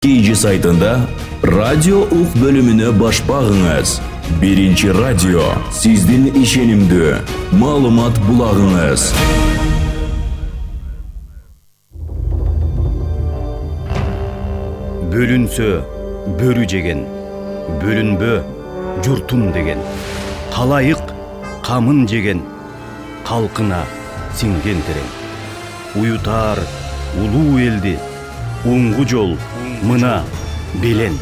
Kiji saytında Radyo Uk bölümüne baş bağınız. Birinci radyo sizden işenimdi. Malumat bulağınız. Bölünсө бөрү жеген, бөлүнбө журтум деген. Талайык камын жеген, калкына сиңген терең. Уютар улуу элди, уңгу жол мына белен.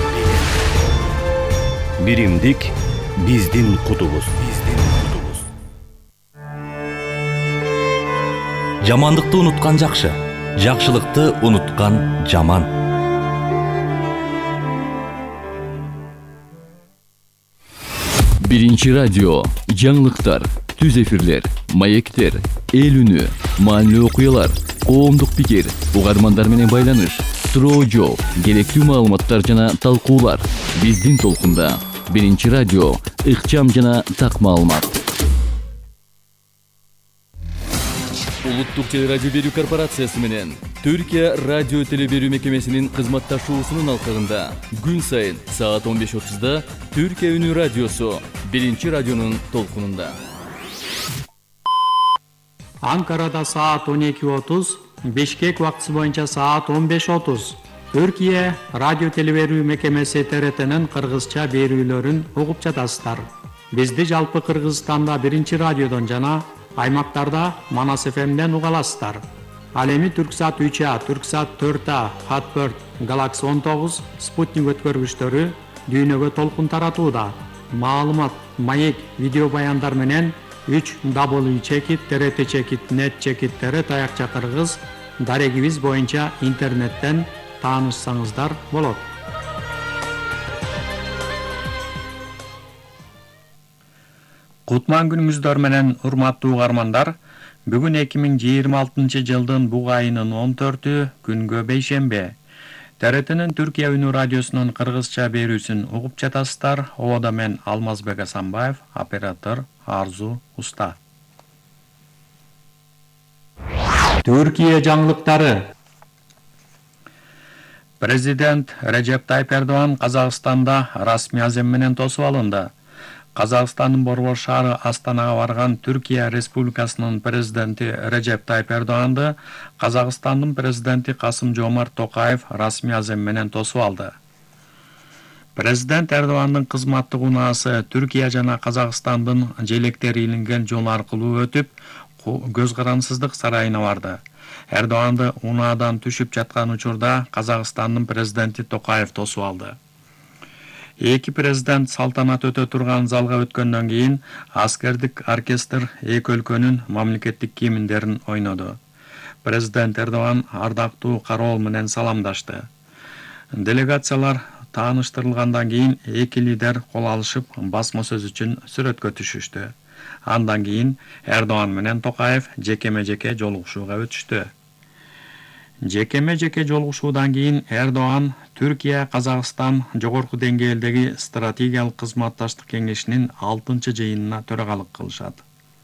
Биримдик биздин кутубуз. Жамандыкты унуткан жакшы, жакшылыкты унуткан жаман. Birinci radyo, жаңылыктар, түз эфирлер, маектер, эл үнү, маанилүү окуялар, коомдук пикир, угармандар менен байланыш, суроо жооп, керектүү маалыматтар жана талкуулар. Биздин толкунда. Birinci радио, ыкчам жана так маалымат. Улуттук телерадио берүү корпорациясы менен Түркия радио телеберүү мекемесинин кызматташуусунун алкагында күн сайын саат 15:30 Түркия үнү радиосу Birinci радионун толкунунда. Анкарада саат 12:30, Бишкек убактысы боюнча саат 15:30. Түркия радио телеберүү мекемеси ТРТнын кыргызча берүүлөрүн угуп жатасыздар. Бизди жалпы Кыргызстанда Birinci радиодон жана аймактарда Манас ФМден уга аласыздар. Ал эми Түрксат 3А, Түрксат 4А, Хатберт, Галакси 19, Спутник өткөргүчтөрү дүйнөгө толкун таратууда. Маалымат, маек, видео баяндар менен 3w.trt.net таякча кыргыз дарегибиз боюнча интернеттен таанышсаңыздар болот. Кутман күнүңүздөр менен урматтуу угармандар, бүгүн 2026 жылдын буг айынын 14-ү күнгө бейшембе. ТРТнын Түркия үнү радиосунун кыргызча берүүсүн угуп жатасыздар. Обода мен Алмазбек Асанбаев, оператор Арзу Уста. Түркия жаңылыктары. Президент Режеп Тайып Эрдоган Казакстанда расмий азем менен тосуп алынды. Казакстандын борбор шаары Астанага барган Түркия Республикасынын президенти Режеп Тайып Эрдоганды Казакстандын президенти Касым Жомарт Токаев расмий азем менен тосуп алды. Президент Эрдогандын кызматтык унаасы Түркия жана Казакстандын желектери илинген жол аркылуу өтүп, көз карансыздык сарайына барды. Эрдоганды унаадан түшүп жаткан учурда Казакстандын президенти Токаев тосуп алды. Эки президент салтанат өтө турган залга өткөндөн кийин аскердик оркестр эки өлкөнүн мамлекеттик кийимдерин ойноду. Президент Эрдоган ардактуу кароол менен саламдашты. Делегациялар тааныштырылгандан кийин эки лидер кол алышып басма сөз үчүн сүрөткө түшүштү. Андан кийин Эрдоган менен Токаев жекеме-жеке жолугушууга өтүштү. Жекеме-жеке жолугушуудан кийин Эрдоган Түркия Казакстан жогорку деңгээлдеги стратегиялык кызматташтык кеңешинин 6-жыйынына төрагалык кылышат.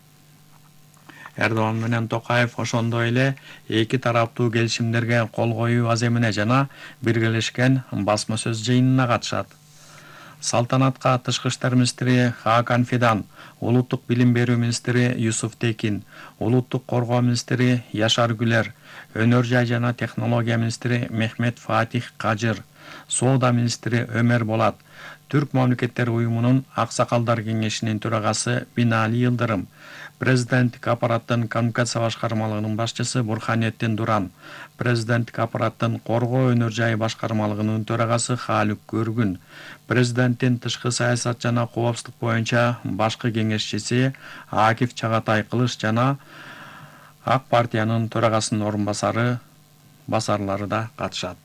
Эрдоган менен Токаев ошондой эле эки тараптуу келишимдерге кол коюу аземине жана биргелешкен басма сөз жыйынына катышат. Салтанатка Тышкы иштер министри Хакан Фидан, улуттук билим берүү министри Юсуф Текин, улуттук коргоо министри Яшар Гүлер, өнөр жай жана технология министри Мехмет Фатих Кажыр, соода министри Өмөр Болат, Түрк мамлекеттери уюмунун аксакалдар кеңешинин төрагасы Бинали Йылдырым, президенттик аппараттын коммуникация башкармалыгынын башчысы Бурханеттин Дуран, президенттик аппараттын коргоо өнөр жай башкармалыгынын төрагасы Халук Көргүн, президенттин тышкы саясат жана коопсуздук боюнча башкы кеңешчиси Акиф Чагатай Кылыч жана Ак партиянын төрагасынын орун басарлары да катышат.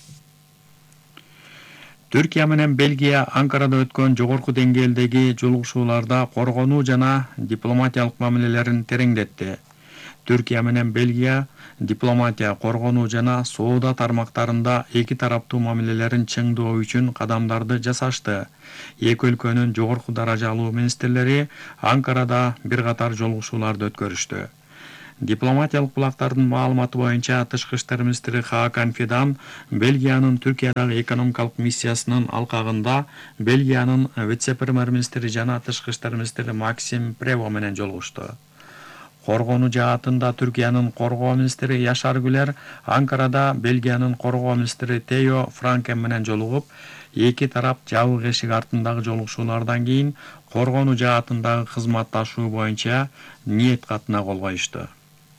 Түркия менен Бельгия Анкарада өткөн жогорку деңгээлдеги жолугушууларда коргонуу жана дипломатиялык мамилелерин тереңдетти. Түркия менен Бельгия дипломатия, коргонуу жана соода тармактарында эки тараптуу мамилелерин чыңдоо үчүн кадамдарды жасашты. Эки өлкөнүн жогорку даражалуу министрлери Анкарада бир катар жолугушууларды өткөрүштү. Дипломатиялык булактардын маалыматы боюнча тышкы иштер министри Хакан Фидан Бельгиянын Түркиядагы экономикалык миссиясынын алкагында Бельгиянын вице-премьер-министри жана тышкы иштер министри Максим Прево менен жолугушту. Коргонуу жаатында Түркиянын коргоо министри Яшар Гүлер Анкарада Бельгиянын коргоо министри Тео Франкен менен жолугуп, эки тарап жабык эшик артындагы жолугушуулардан кийин коргонуу жаатындагы кызматташуу боюнча ниет катына кол коюшту.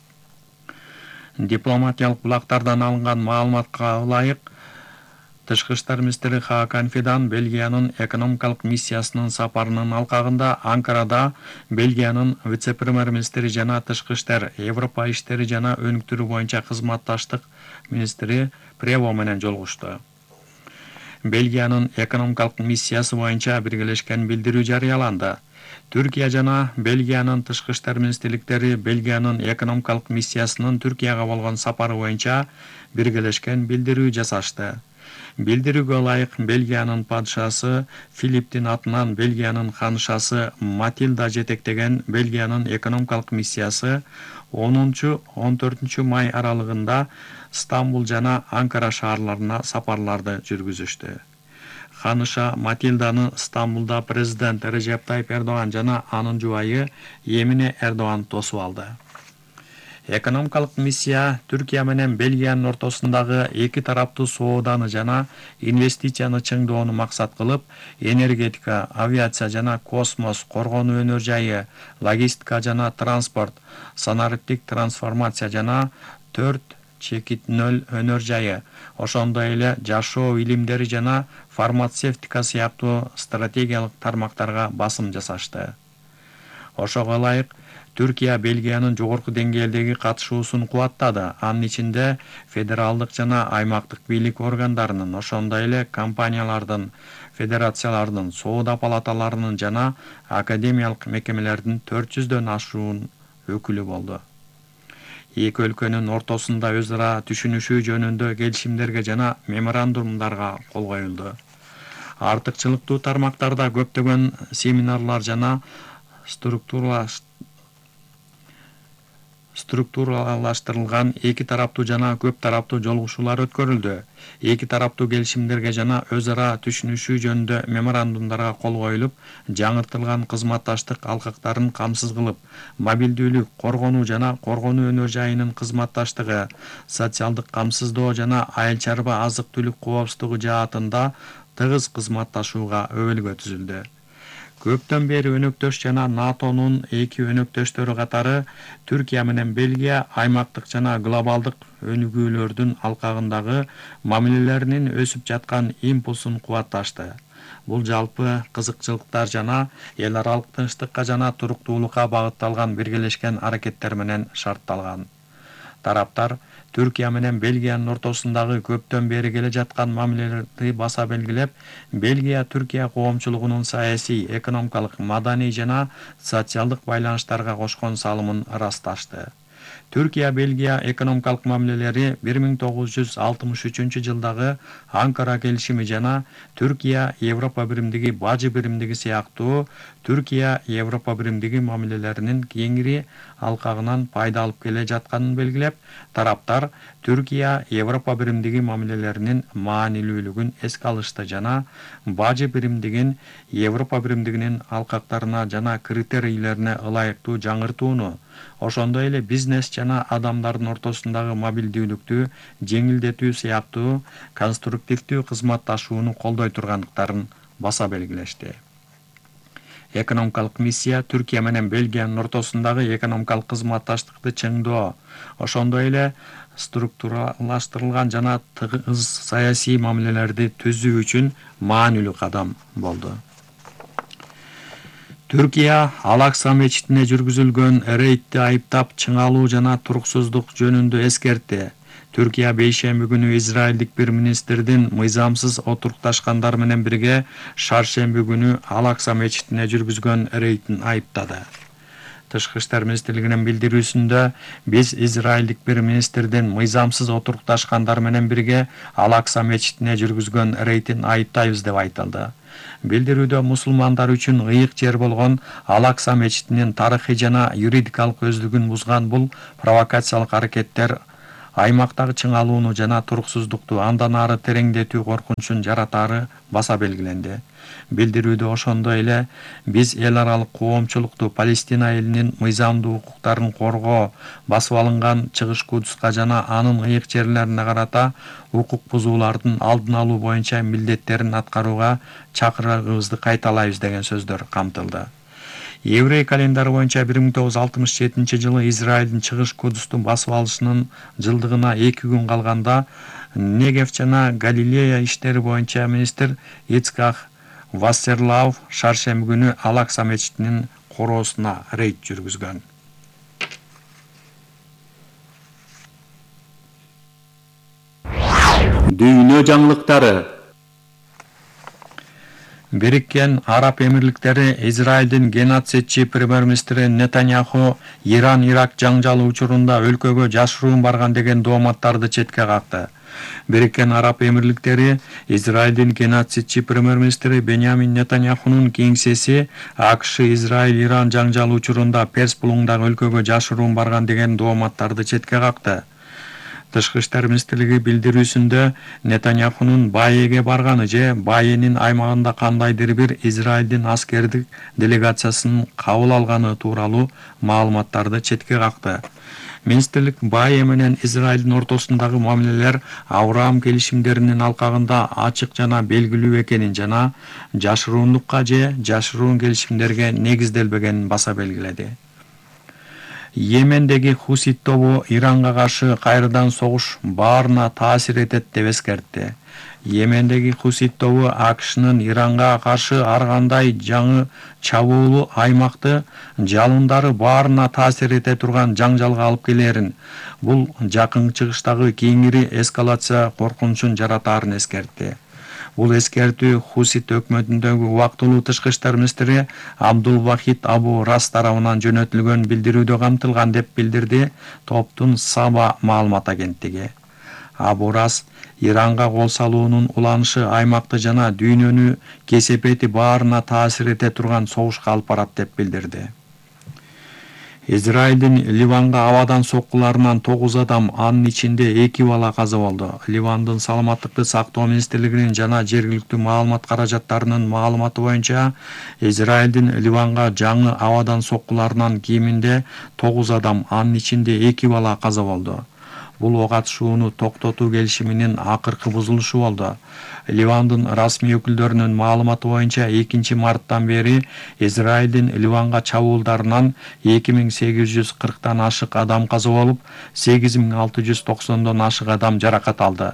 Дипломатиялык булактардан алынган маалыматка ылайык, тышкы иштер министри Хакан Фидан Бельгиянын экономикалык миссиясынын сапарынын алкагында Анкарада Бельгиянын вице-премьер-министри жана тышкы иштер, Европа иштери жана өнүктүрүү боюнча кызматташтык министри Прево менен жолугушту. Бельгиянын экономикалык миссиясы боюнча биргелешкен билдирүү жарыяланды. Түркия жана Бельгиянын тышкы иштер министрликтери Бельгиянын экономикалык миссиясынын Түркияга болгон сапары боюнча биргелешкен билдирүү жасашты. Билдирүүгө ылайык Бельгиянын падышасы Филипптин атынан Бельгиянын ханышасы Матилда жетектеген Бельгиянын экономикалык миссиясы 10-14 май аралыгында Стамбул жана Анкара шаарларына сапарларды жүргүзүштү. Ханыша Матилданы Стамбулда президент Режеп Тайип Эрдоган жана анын жубайы Эмине Эрдоган тосуп алды. Экономикалык миссия Түркия менен Бельгиянын ортосундагы эки тараптуу сооданы жана инвестицияны чыңдоону максат кылып, энергетика, авиация жана космос, коргонуу өнөр жайы, логистика жана транспорт, санариптик трансформация жана 4.0 өнөр жайы, ошондой эле жашоо илимдери жана фармацевтика сыяктуу стратегиялык тармактарга басым жасашты. Ошого ылайык Түркия Бельгиянын жогорку деңгээлдеги катышуусун кубаттады. Анын ичинде федералдык жана аймактык бийлик органдарынын, ошондой эле компаниялардын, федерациялардын, соода палаталарынын жана академиялык мекемелердин 400дөн ашуун өкүлү болду. Эки өлкөнүн ортосунда өз ара түшүнүшүү жөнүндө келишимдерге жана меморандумдарга кол коюлду. Артыкчылыктуу тармактарда көптөгөн семинарлар жана структуралаштырылган эки тараптуу жана көп тараптуу жолугушуулар өткөрүлдү. Эки тараптуу келишимдерге жана өз ара түшүнүшүү жөнүндө меморандумдарга кол коюлуп, жаңыртылган кызматташтык алкактарын камсыз кылып, мобилдүүлүк, коргонуу жана коргонуу өнөр жайынын кызматташтыгы, социалдык камсыздоо жана айыл чарба азык-түлүк коопсуздугу жаатында тыгыз кызматташууга өбөлгө түзүлдү. Көптөн бери өнөктөш жана НАТОнун эки өнөктөштөрү катары Түркия менен Бельгия аймактык жана глобалдык өнүгүүлөрдүн алкагындагы мамилелеринин өсүп жаткан импульсун кубатташты. Бул жалпы кызыкчылыктар жана эл аралык тынчтыкка жана туруктуулукка багытталган биргелешкен аракеттер менен шартталган. Тараптар Түркия менен Бельгиянын ортосундагы көптөн бери келе жаткан мамилелерди баса белгилеп, Бельгия Түркия коомчулугунун саясий, экономикалык, маданий жана социалдык байланыштарга кошкон салымын ырасташты. Түркия Бельгия экономикалык мамилелери 1963 жылдагы Анкара келишими жана Түркия Европа биримдиги бажы биримдиги сыяктуу Түркия Европа биримдиги мамилелеринин кеңири алкагынан пайда алып келе жатканын белгилеп, тараптар Түркия Европа биримдиги мамилелеринин маанилүүлүгүн эске алышты жана бажы биримдигин Европа биримдигинин алкактарына жана критерийлерине ылайыктуу жаңыртууну, ошондой эле бизнес жана адамдардын ортосундагы мобилдүүлүктү жеңилдетүү сыяктуу конструктивдүү кызматташууну колдой тургандыктарын баса белгилешти. Экономикалык миссия Түркия менен Бельгиянын ортосундагы экономикалык кызматташтыкты чыңдоо, ошондой эле структуралаштырылган жана тыгыз саясий мамилелерди түзүү үчүн маанилүү кадам болду. Түркия Алакса мечитине жүргүзүлгөн рейдти айыптап, чыңалуу жана туруксуздук жөнүндө эскертти. Түркия бейшемби күнү израилдик бир министрдин мыйзамсыз отурукташкандар менен бирге шаршемби күнү Алакса мечитине жүргүзгөн рейдин айыптады. Тышкы иштер министрлигинин билдирүүсүндө биз израилдик бир министрдин мыйзамсыз отурукташкандар менен бирге Ал-Акса мечитине жүргүзгөн рейдин айыптайбыз деп айтылды. Билдирүүдө мусулмандар үчүн ыйык жер болгон Ал-Акса мечитинин тарыхый жана юридикалык өздүгүн бузган бул провокациялык аракеттер аймактагы чыңалууну жана туруксуздукту андан ары тереңдетүү коркунучун жаратаары баса белгиленди. Билдирүүдө ошондой эле биз эл аралык коомчулукту Палестина элинин мыйзамдуу укуктарын коргоо, басып алынган Чыгыш Кудуска жана анын ыйык жерлерине карата укук бузуулардын алдын алуу боюнча милдеттерин аткарууга чакырыгыбызды кайталайбыз деген сөздөр камтылды. Еврей календары боюнча 1967 жылы Израилдин Чыгыш Кудусту басып алышынын жылдыгына 2 күн калганда Негев жана Галилея иштери боюнча министр Ицхак Вассерлав шаршемби күнү Ал-Акса мечитинин короосуна рейд жүргүзгөн. Дүйнө жаңылыктары. Бириккен Араб Эмирликтери Израилдин геноцидчи премьер-министри Нетаньяху Иран-Ирак жаңжалы учурунда өлкөгө жашыруун барган деген дооматтарды четке какты. Бириккен Араб Эмирликтери Израилдин геноцидчи премьер-министри Беньямин Нетаньяхунун кеңсеси АКШ Израиль-Иран жаңжалы учурунда Перс булуңдагы өлкөгө жашыруун барган деген дооматтарды четке какты. Тышкы иштер министрлиги билдирүүсүндө Нетаньяхунун Баеге барганы же Баенин аймагында кандайдыр бир Израилдин аскердик делегациясын кабыл алганы тууралуу маалыматтарды четке какты. Министрлик Бае менен Израилдин ортосундагы мамилелер Авраам келишимдеринин алкагында ачык жана белгилүү экенин жана жашыруунлукка же жашыруун келишимдерге негизделбегенин баса белгиледи. Йемендеги Хусит тобу Иранга каршы кайрадан согуш баарына таасир этет деп эскертти. Йемендеги Хусит тобу АКШнын Иранга каршы ар кандай жаңы чабуулу аймакты жалындары баарына таасир эте турган жаңжалга алып келерин, бул жакын чыгыштагы кийинки эскалация коркунучун жаратаарын эскертти. Бул эскертүү Хусит өкмөтүндөгү убактылуу тышкы иштер министри Абдул-Вахид Абу Рас тарабынан жөнөтүлгөн билдирүүдө камтылган деп билдирди топтун Саба маалымат агенттиги. Абу Рас Иранга кол салуунун уланышы аймакты жана дүйнөнү кесепети баарына таасир эте турган согушка алып барат деп билдирди. Израилдин Ливанга абадан соккуларынан 9 адам, анын ичинде 2 бала каза болду. Ливандын саламаттыкты сактоо министрлигинин жана жергиликтүү маалымат каражаттарынын маалыматы боюнча, Израилдин Ливанга жаңы абадан соккуларынан кеминде 9 адам, анын ичинде 2 бала каза болду. Бул ок атышууну токтотуу келишиминин акыркы бузулушу болду. Ливандын расмий өкүлдөрүнүн маалыматы боюнча 2 марттан бери Израилдин Ливанга чабуулдарынан 2840 ашык адам каза болуп, 8690 ашык адам жаракат алды.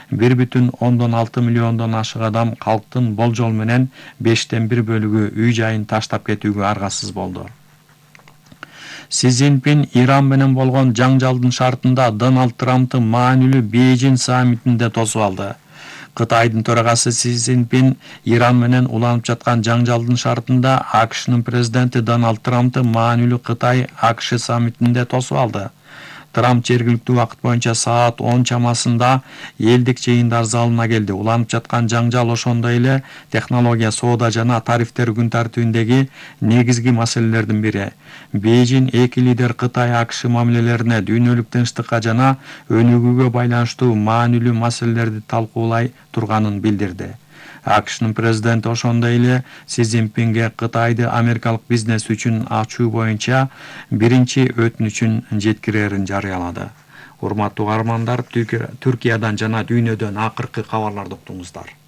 1,6 миллиондон ашык адам калктын болжол менен 5тен 1 бөлүгү үй жайын таштап кетүүгө аргасыз болду. Си Цзиньпин Иран менен болгон жаңжалдын шартында Дональд Трамптын маанилүү Бейжин саммитинде тосуп алды. Кытайдын төрагасы Си Цзиньпин Иран менен уланып жаткан жаңжалдын шартында АКШнын президенти Дональд Трамптын маанилүү Кытай АКШ саммитинде тосуп алды. Трамп жергиликтүү убакыт боюнча саат 10 чамасында элдик жыйындар залына келди. Уланып жаткан жаңжал ошондой эле технология, соода жана тарифтер күн тартибиндеги негизги маселелердин бири. Бейжин эки лидер Кытай АКШ мамилелерине дүйнөлүк тынчтыкка жана өнүгүүгө байланыштуу маанилүү маселелерди талкуулай турганын билдирди. АКШнын президенти ошондой эле Си Цзиньпинге Кытайды америкалык бизнес үчүн ачуу боюнча биринчи өтүнүчүн жеткирерин жарыялады. Урматтуу угармандар, Түркиядан жана дүйнөдөн акыркы кабарларды уктуңуздар.